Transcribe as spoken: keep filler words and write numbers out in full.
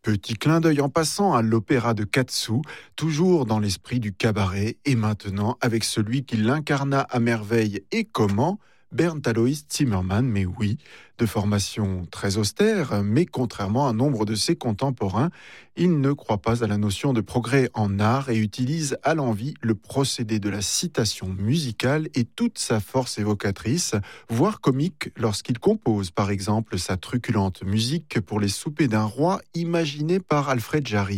Petit clin d'œil en passant à l'opéra de Katsu, toujours dans l'esprit du cabaret, et maintenant avec celui qui l'incarna à merveille et comment, Bernd Alois Zimmermann, mais oui, de formation très austère, mais contrairement à nombre de ses contemporains, il ne croit pas à la notion de progrès en art et utilise à l'envi le procédé de la citation musicale et toute sa force évocatrice, voire comique lorsqu'il compose par exemple sa truculente musique pour les soupers d'un roi imaginée par Alfred Jarry.